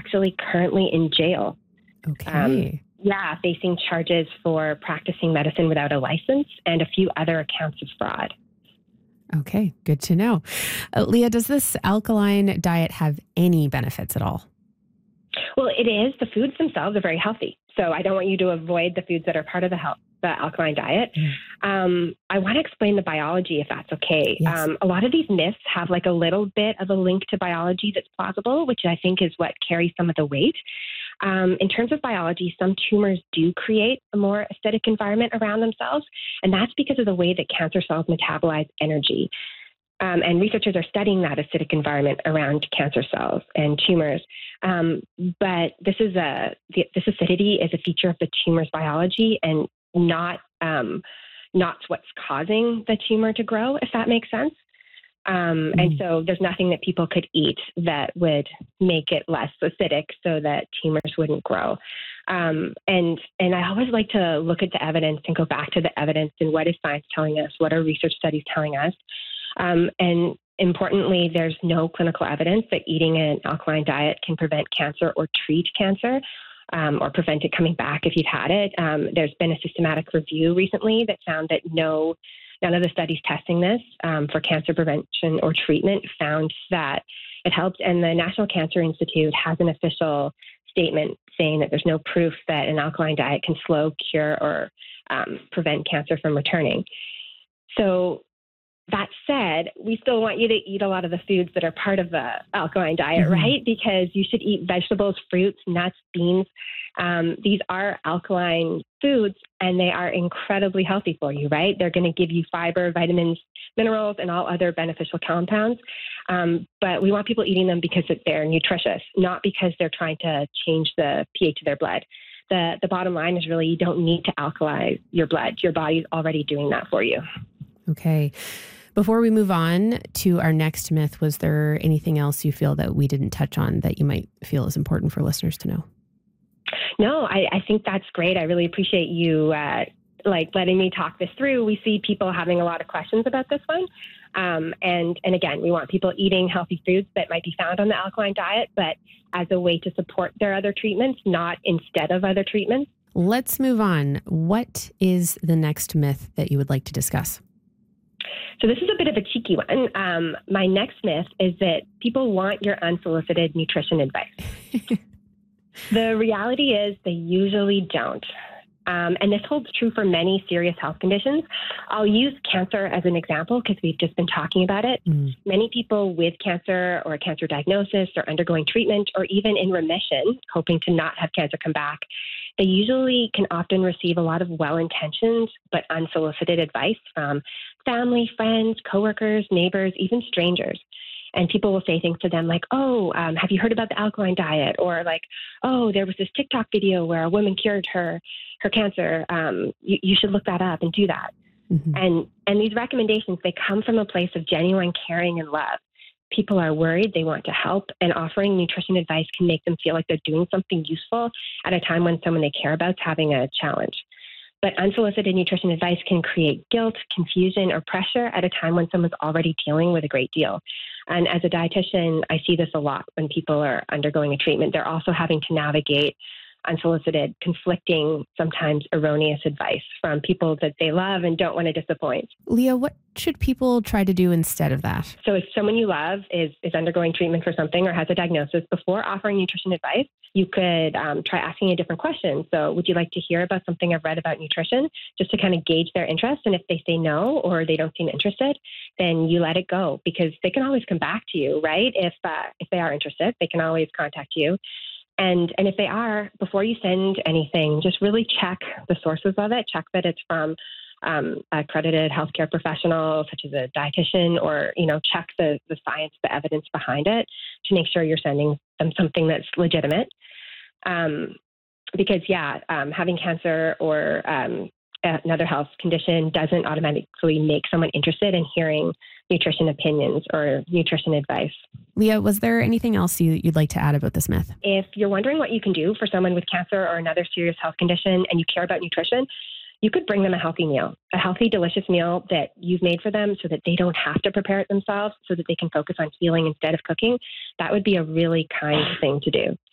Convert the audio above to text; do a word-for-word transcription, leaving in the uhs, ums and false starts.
actually currently in jail. Okay. Um, yeah, facing charges for practicing medicine without a license and a few other accounts of fraud. Okay, good to know. Uh, Leah, does this alkaline diet have any benefits at all? Well, it is. The foods themselves are very healthy. So I don't want you to avoid the foods that are part of the health, the alkaline diet. Mm. Um, I want to explain the biology, if that's okay. Yes. Um, a lot of these myths have like a little bit of a link to biology that's plausible, which I think is what carries some of the weight. Um, in terms of biology, some tumors do create a more acidic environment around themselves, and that's because of the way that cancer cells metabolize energy. Um, and researchers are studying that acidic environment around cancer cells and tumors. Um, but this is a this acidity is a feature of the tumor's biology and not um, not what's causing the tumor to grow, if that makes sense. Um, Mm. and so there's nothing that people could eat that would make it less acidic so that tumors wouldn't grow. Um, and and I always like to look at the evidence and go back to the evidence and what is science telling us, what are research studies telling us. Um, and importantly, there's no clinical evidence that eating an alkaline diet can prevent cancer or treat cancer um, or prevent it coming back if you've had it. Um, there's been a systematic review recently that found that no None of the studies testing this um, for cancer prevention or treatment found that it helped. And the National Cancer Institute has an official statement saying that there's no proof that an alkaline diet can slow, cure, or um, prevent cancer from returning. So that said, we still want you to eat a lot of the foods that are part of the alkaline diet, mm-hmm. right? Because you should eat vegetables, fruits, nuts, beans. Um, these are alkaline foods, and they are incredibly healthy for you, right? They're going to give you fiber, vitamins, minerals, and all other beneficial compounds. Um, but we want people eating them because they're nutritious, not because they're trying to change the pH of their blood. The, the bottom line is really you don't need to alkalize your blood. Your body's already doing that for you. Okay. Before we move on to our next myth, was there anything else you feel that we didn't touch on that you might feel is important for listeners to know? No, I, I think that's great. I really appreciate you uh, like letting me talk this through. We see people having a lot of questions about this one. Um, and, and again, we want people eating healthy foods that might be found on the alkaline diet, but as a way to support their other treatments, not instead of other treatments. Let's move on. What is the next myth that you would like to discuss? So this is a bit of a cheeky one. Um, my next myth is that people want your unsolicited nutrition advice. The reality is they usually don't. Um, and this holds true for many serious health conditions. I'll use cancer as an example because we've just been talking about it. Mm. Many people with cancer or a cancer diagnosis or undergoing treatment or even in remission, hoping to not have cancer come back, they usually can often receive a lot of well-intentioned but unsolicited advice from family, friends, coworkers, neighbors, even strangers. And people will say things to them like, oh, um, have you heard about the alkaline diet? Or like, oh, there was this TikTok video where a woman cured her her cancer. Um, you, you should look that up and do that. Mm-hmm. And and these recommendations, they come from a place of genuine caring and love. People are worried, they want to help, and offering nutrition advice can make them feel like they're doing something useful at a time when someone they care about is having a challenge. But unsolicited nutrition advice can create guilt, confusion, or pressure at a time when someone's already dealing with a great deal. And as a dietitian, I see this a lot when people are undergoing a treatment. They're also having to navigate unsolicited, conflicting, sometimes erroneous advice from people that they love and don't want to disappoint. Leah, what should people try to do instead of that? So if someone you love is, is undergoing treatment for something or has a diagnosis, before offering nutrition advice, you could um, try asking a different question. So would you like to hear about something I've read about nutrition, just to kind of gauge their interest? And if they say no, or they don't seem interested, then you let it go, because they can always come back to you, right? If uh, if they are interested, they can always contact you. And and if they are, before you send anything, just really check the sources of it. Check that it's from um, a accredited healthcare professional, such as a dietitian, or, you know, check the, the science, the evidence behind it to make sure you're sending them something that's legitimate. Um, because, yeah, um, having cancer or um, another health condition doesn't automatically make someone interested in hearing nutrition opinions or nutrition advice. Leah, was there anything else you, you'd like to add about this myth? If you're wondering what you can do for someone with cancer or another serious health condition and you care about nutrition, you could bring them a healthy meal, a healthy, delicious meal that you've made for them so that they don't have to prepare it themselves, so that they can focus on healing instead of cooking. That would be a really kind thing to do.